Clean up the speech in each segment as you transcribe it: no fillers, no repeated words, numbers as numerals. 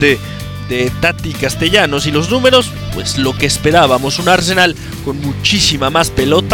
de Tati Castellanos, y los números, pues lo que esperábamos, un Arsenal con muchísima más pelota,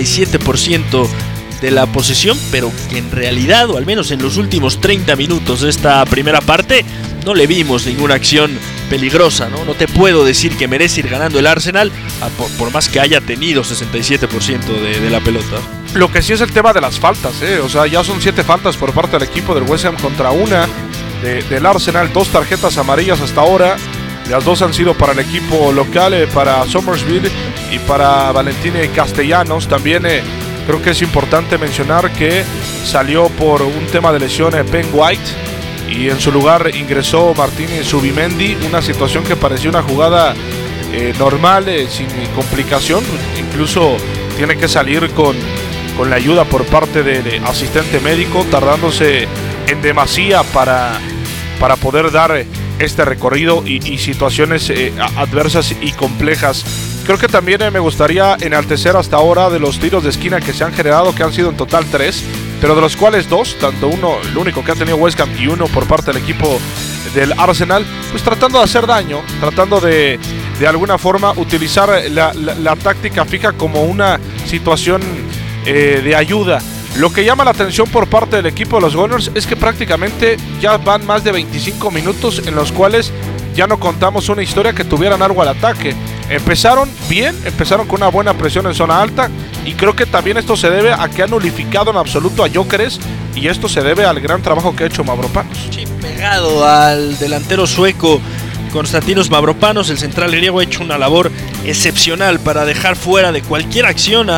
67% de la posesión, pero que en realidad, o al menos en los últimos 30 minutos de esta primera parte, no le vimos ninguna acción peligrosa, ¿no? No te puedo decir que merece ir ganando el Arsenal, por más que haya tenido 67% de la pelota. Lo que sí es el tema de las faltas, o sea, ya son 7 faltas por parte del equipo del West Ham contra una del Arsenal, 2 tarjetas amarillas hasta ahora. Las 2 han sido para el equipo local, para Somersville y para Valentine Castellanos. También creo que es importante mencionar que salió por un tema de lesión Ben White y en su lugar ingresó Martín Zubimendi, una situación que parecía una jugada normal, sin complicación. Incluso tiene que salir con la ayuda por parte del asistente médico, tardándose en demasía para poder dar este recorrido y situaciones adversas y complejas. Creo que también me gustaría enaltecer hasta ahora de los tiros de esquina que se han generado, que han sido en total 3, pero de los cuales 2, tanto uno, el único que ha tenido West Ham, y uno por parte del equipo del Arsenal, pues tratando de hacer daño, tratando de alguna forma utilizar la táctica fija como una situación de ayuda. Lo que llama la atención por parte del equipo de los Gunners es que prácticamente ya van más de 25 minutos en los cuales ya no contamos una historia que tuvieran algo al ataque. Empezaron bien, empezaron con una buena presión en zona alta, y creo que también esto se debe a que han nulificado en absoluto a Gyökeres, y esto se debe al gran trabajo que ha hecho Mavropanos. Sí, pegado al delantero sueco Konstantinos Mavropanos, el central griego ha hecho una labor excepcional para dejar fuera de cualquier acción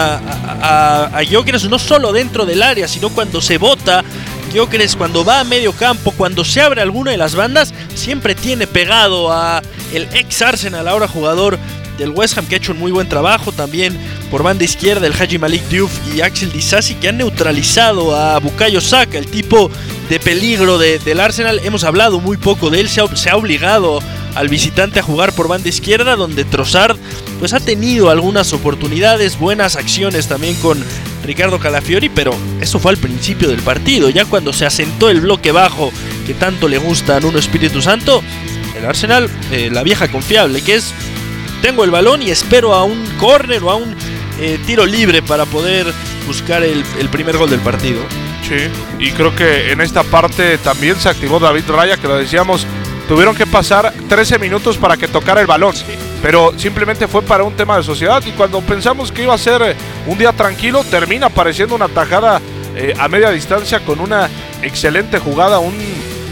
a Gyökeres, no solo dentro del área, sino cuando se bota. Gyökeres, cuando va a medio campo, cuando se abre alguna de las bandas, siempre tiene pegado a el ex Arsenal, ahora jugador del West Ham, que ha hecho un muy buen trabajo. También por banda izquierda el Haji Malik Diouf y Axel Disasi, que han neutralizado a Bukayo Saka, el tipo de peligro del Arsenal. Hemos hablado muy poco de él, se ha obligado al visitante a jugar por banda izquierda, donde Trossard pues ha tenido algunas oportunidades, buenas acciones también con Ricardo Calafiori, pero eso fue al principio del partido. Ya cuando se asentó el bloque bajo que tanto le gusta a Nuno Espíritu Santo, el Arsenal, la vieja confiable, que es: tengo el balón y espero a un córner o a un tiro libre para poder buscar el primer gol del partido. Sí, y creo que en esta parte también se activó David Raya, que lo decíamos, tuvieron que pasar 13 minutos para que tocara el balón, sí, pero simplemente fue para un tema de sociedad, y cuando pensamos que iba a ser un día tranquilo, termina apareciendo una tajada a media distancia con una excelente jugada, un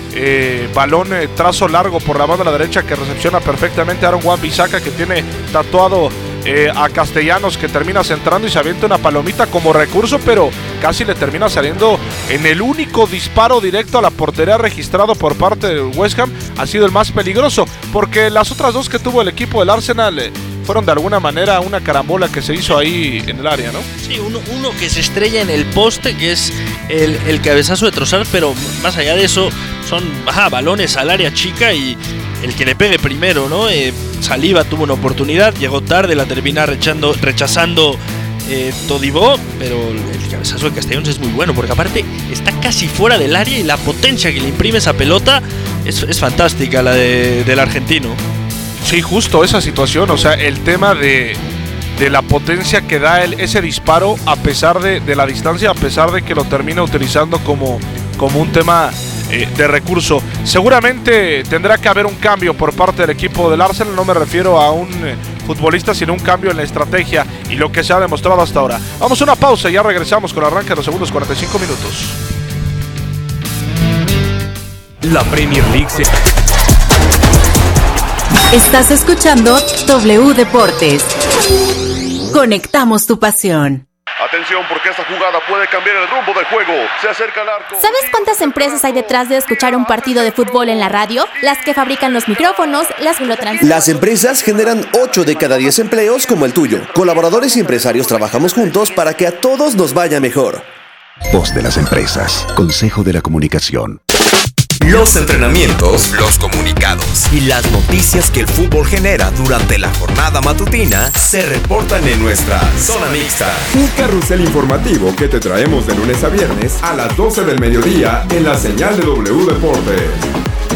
balón trazo largo por la banda de la derecha que recepciona perfectamente Aaron Wan-Bissaka, que tiene tatuado a Castellanos, que termina centrando y se avienta una palomita como recurso, pero casi le termina saliendo en el único disparo directo a la portería registrado por parte del West Ham. Ha sido el más peligroso, porque las otras 2 que tuvo el equipo del Arsenal fueron de alguna manera una carambola que se hizo ahí en el área, ¿no? Sí, uno que se estrella en el poste, que es el cabezazo de Trossard, pero más allá de eso son balones al área chica y el que le pegue primero, ¿no? Saliba tuvo una oportunidad, llegó tarde, la termina rechazando Todibo, pero el cabezazo de Castellanos es muy bueno, porque aparte está casi fuera del área y la potencia que le imprime esa pelota es fantástica, la del argentino. Sí, justo esa situación, o sea, el tema de la potencia que da ese disparo a pesar de la distancia, a pesar de que lo termina utilizando como un tema de recurso. Seguramente tendrá que haber un cambio por parte del equipo del Arsenal, no me refiero a un futbolista, sino un cambio en la estrategia y lo que se ha demostrado hasta ahora. Vamos a una pausa y ya regresamos con el arranque de los segundos 45 minutos. La Premier League se... Estás escuchando W Deportes. Conectamos tu pasión. Atención, porque esta jugada puede cambiar el rumbo del juego. Se acerca al arco. ¿Sabes cuántas empresas hay detrás de escuchar un partido de fútbol en la radio? Las que fabrican los micrófonos, las que lo transmiten. Las empresas generan 8 de cada 10 empleos como el tuyo. Colaboradores y empresarios trabajamos juntos para que a todos nos vaya mejor. Voz de las empresas. Consejo de la Comunicación. Los entrenamientos, los comunicados y las noticias que el fútbol genera durante la jornada matutina se reportan en nuestra Zona Mixta. Un carrusel informativo que te traemos de lunes a viernes a las 12 del mediodía en la señal de W Deportes.